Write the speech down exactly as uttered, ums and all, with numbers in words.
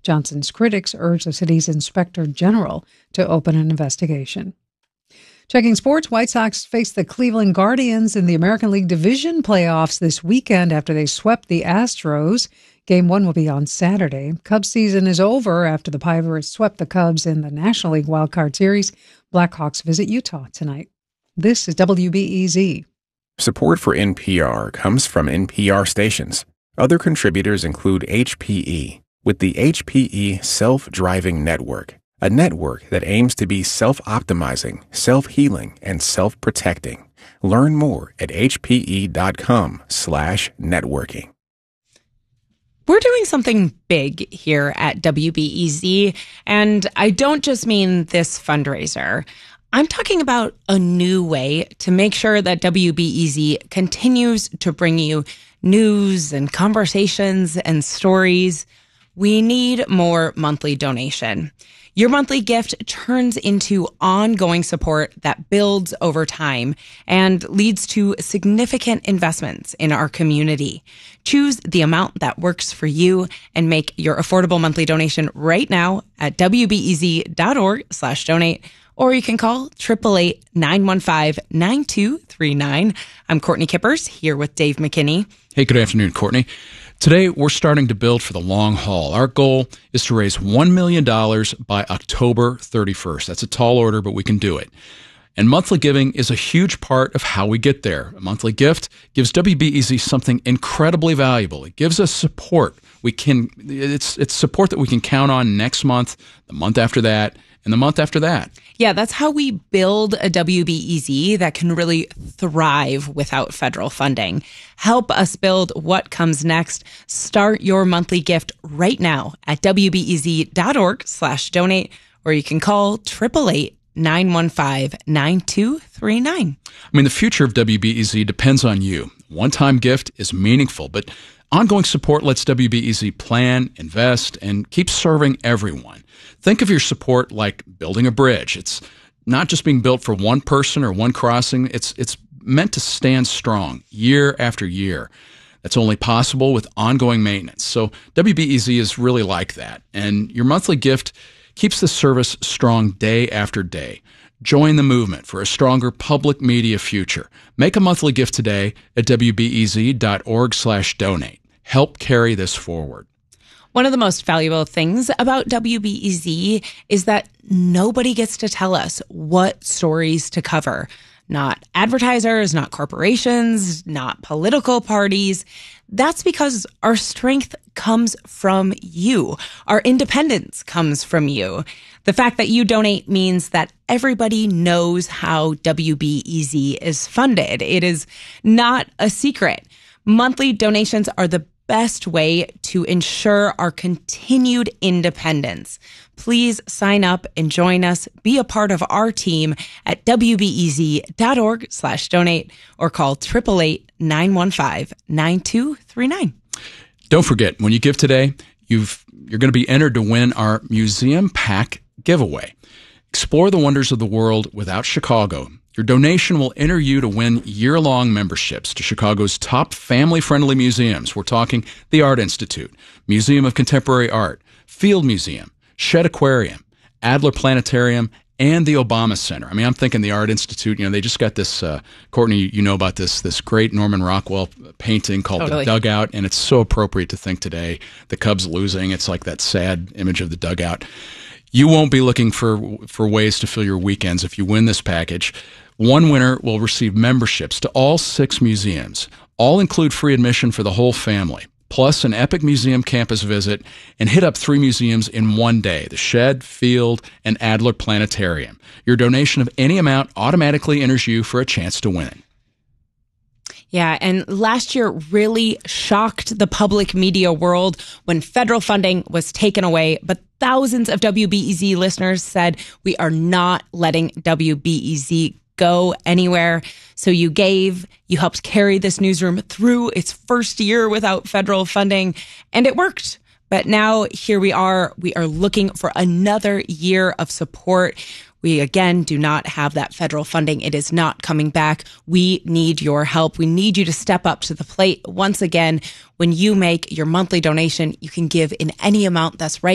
Johnson's critics urge the city's inspector general to open an investigation. Checking sports, White Sox face the Cleveland Guardians in the American League Division playoffs this weekend after they swept the Astros. Game one will be on Saturday. Cubs season is over after the Pirates swept the Cubs in the National League Wild Card Series. Blackhawks visit Utah tonight. This is W B E Z. Support for N P R comes from N P R stations. Other contributors include H P E, with the H P E Self-Driving Network, a network that aims to be self-optimizing, self-healing, and self-protecting. Learn more at hpe.com slash networking. We're doing something big here at W B E Z, and I don't just mean this fundraiser. I'm talking about a new way to make sure that W B E Z continues to bring you news and conversations and stories. We need more monthly donation. Your monthly gift turns into ongoing support that builds over time and leads to significant investments in our community. Choose the amount that works for you and make your affordable monthly donation right now at wbez.org slash donate, or you can call eight eight eight, nine one five, nine two three nine. I'm Courtney Kippers here with Dave McKinney. Hey, good afternoon, Courtney. Today, we're starting to build for the long haul. Our goal is to raise one million dollars by October thirty-first. That's a tall order, but we can do it. And monthly giving is a huge part of how we get there. A monthly gift gives W B E Z something incredibly valuable. It gives us support. We can, it's, it's support that we can count on next month, the month after that, and the month after that. Yeah, that's how we build a W B E Z that can really thrive without federal funding. Help us build what comes next. Start your monthly gift right now at wbez.org slash donate, or you can call eight eight eight, nine one five, nine two three nine. I mean, the future of W B E Z depends on you. One-time gift is meaningful, but ongoing support lets W B E Z plan, invest, and keep serving everyone. Think of your support like building a bridge. It's not just being built for one person or one crossing. It's it's meant to stand strong year after year. That's only possible with ongoing maintenance. So W B E Z is really like that. And your monthly gift keeps the service strong day after day. Join the movement for a stronger public media future. Make a monthly gift today at wbez.org slash donate. Help carry this forward. One of the most valuable things about W B E Z is that nobody gets to tell us what stories to cover. Not advertisers, not corporations, not political parties. That's because our strength comes from you. Our independence comes from you. The fact that you donate means that everybody knows how W B E Z is funded. It is not a secret. Monthly donations are the best way to ensure our continued independence. Please sign up and join us. Be a part of our team at wbez.org slash donate or call eight eight eight, nine one five, nine two three nine. Don't forget, when you give today, you've, you're going to be entered to win our Museum Pack giveaway. Explore the wonders of the world without Chicago. Your donation will enter you to win year-long memberships to Chicago's top family-friendly museums. We're talking the Art Institute, Museum of Contemporary Art, Field Museum, Shedd Aquarium, Adler Planetarium, and the Obama Center. I mean, I'm thinking the Art Institute, you know, they just got this, uh, Courtney, you know about this, this great Norman Rockwell painting called Totally. The Dugout, and it's so appropriate to think today, the Cubs losing. It's like that sad image of the dugout. You won't be looking for, for ways to fill your weekends if you win this package. One winner will receive memberships to all six museums. All include free admission for the whole family, plus an epic museum campus visit, and hit up three museums in one day, the Shedd, Field, and Adler Planetarium. Your donation of any amount automatically enters you for a chance to win. Yeah, and last year really shocked the public media world when federal funding was taken away, but thousands of W B E Z listeners said we are not letting W B E Z go anywhere. So you gave, you helped carry this newsroom through its first year without federal funding, and it worked. But now here we are, we are looking for another year of support. We, again, do not have that federal funding. It is not coming back. We need your help. We need you to step up to the plate. Once again, when you make your monthly donation, you can give in any amount that's right